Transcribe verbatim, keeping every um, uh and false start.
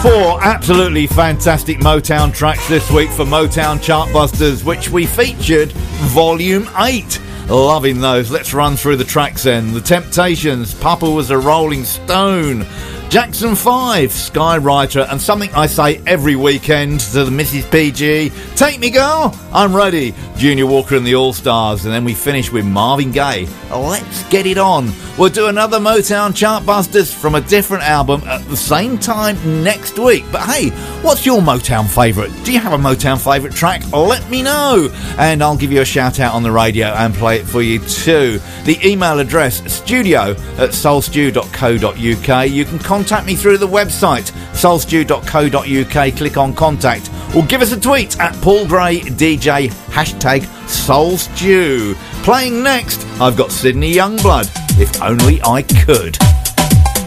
Four absolutely fantastic Motown tracks this week for Motown Chartbusters, which we featured Volume eight. Loving those. Let's run through the tracks then. The Temptations, Papa Was a Rolling Stone. Jackson five, Skywriter, and something I say every weekend to the Missus P G, Take Me Girl, I'm Ready, Junior Walker and the All-Stars, and then we finish with Marvin Gaye, Let's Get It On. We'll do another Motown Chartbusters from a different album at the same time next week. But hey, what's your Motown favourite? Do you have a Motown favourite track? Let me know, and I'll give you a shout out on the radio and play it for you too. The email address, studio at soulstew dot co dot uk. You can contact me through the website, soulstew dot co dot uk. Click on contact, or give us a tweet at Paul Gray D J, hashtag SoulStew. Playing next, I've got Sydney Youngblood, If Only I Could.